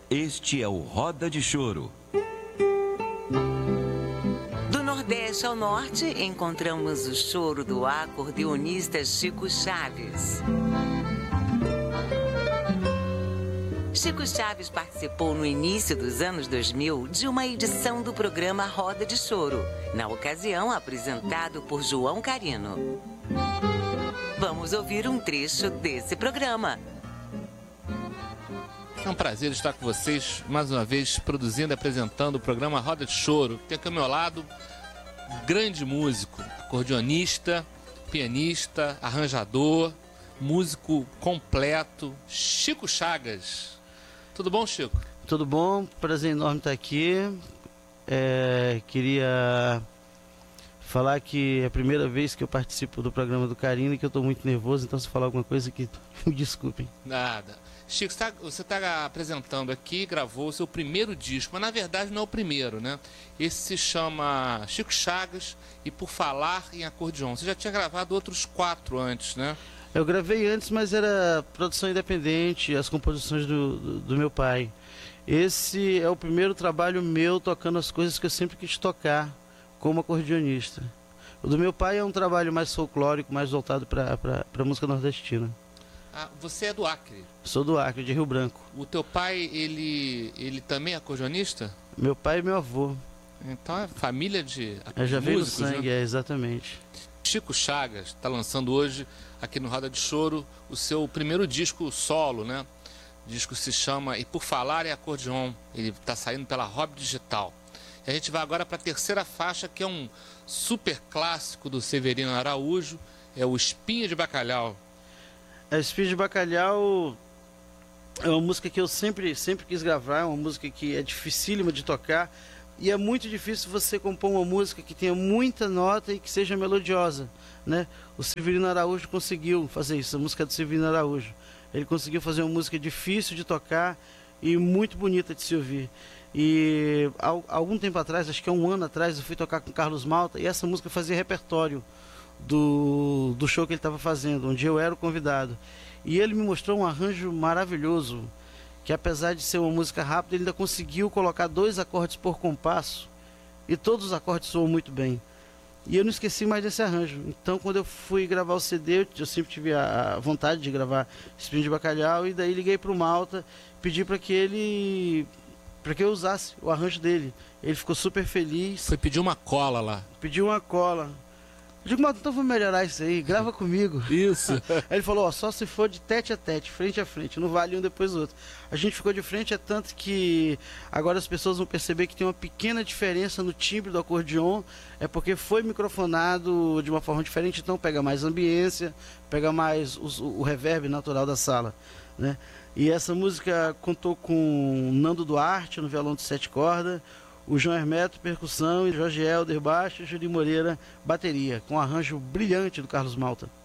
Este é o Roda de Choro. Do Nordeste ao Norte, encontramos o choro do acordeonista Chico Chaves. Chico Chaves participou no início dos anos 2000 de uma edição do programa Roda de Choro, na ocasião apresentado por João Carino. Vamos ouvir um trecho desse programa. É um prazer estar com vocês, mais uma vez, produzindo e apresentando o programa Roda de Choro. Tem aqui ao meu lado um grande músico, acordeonista, pianista, arranjador, músico completo, Chico Chagas. Tudo bom, Chico? Tudo bom, prazer enorme estar aqui. Queria falar que é a primeira vez que eu participo do programa do Carino e que eu estou muito nervoso, então se falar alguma coisa que me desculpem. Nada. Chico, você está apresentando aqui, gravou o seu primeiro disco, mas na verdade não é o primeiro, né? Esse se chama Chico Chagas e Por Falar em Acordeon. Você já tinha gravado outros 4 antes, né? Eu gravei antes, mas era produção independente, as composições do meu pai. Esse é o primeiro trabalho meu tocando as coisas que eu sempre quis tocar como acordeonista. O do meu pai é um trabalho mais folclórico, mais voltado para a música nordestina. Ah, você é do Acre? Sou do Acre, de Rio Branco. O teu pai, ele também é acordeonista? Meu pai e meu avô. Então é família de Já veio no músicos, sangue, né? Exatamente. Chico Chagas está lançando hoje, aqui no Roda de Choro, o seu primeiro disco solo, né? O disco se chama E Por Falar em Acordeon. Ele está saindo pela Rob Digital. E a gente vai agora para a terceira faixa, que é um super clássico do Severino Araújo, é o Espinha de Bacalhau. A Espinha de Bacalhau é uma música que eu sempre quis gravar, é uma música que é dificílima de tocar e é muito difícil você compor uma música que tenha muita nota e que seja melodiosa, né? O Severino Araújo conseguiu fazer isso, a música do Severino Araújo. Ele conseguiu fazer uma música difícil de tocar e muito bonita de se ouvir. E algum tempo atrás, acho que há um ano atrás, eu fui tocar com Carlos Malta e essa música fazia repertório do show que ele estava fazendo, onde eu era o convidado. E ele me mostrou um arranjo maravilhoso, que apesar de ser uma música rápida, ele ainda conseguiu colocar 2 acordes por compasso, e todos os acordes soam muito bem. E eu não esqueci mais desse arranjo. Então, quando eu fui gravar o CD, eu sempre tive a vontade de gravar Espinho de Bacalhau, e daí liguei para o Malta, pedi para que eu usasse o arranjo dele. Ele ficou super feliz. Foi pedir uma cola lá. Pediu uma cola. Eu digo, mas então vou melhorar isso aí, grava comigo. Isso. Aí ele falou, ó, só se for de tete a tete, frente a frente, não vale um depois do outro. A gente ficou de frente, é tanto que agora as pessoas vão perceber que tem uma pequena diferença no timbre do acordeon, é porque foi microfonado de uma forma diferente, então pega mais ambiência, pega mais o reverb natural da sala, né? E essa música contou com Nando Duarte no violão de 7 cordas, o João Hermeto, percussão, e Jorge Helder, baixo, e Júlio Moreira, bateria, com um arranjo brilhante do Carlos Malta.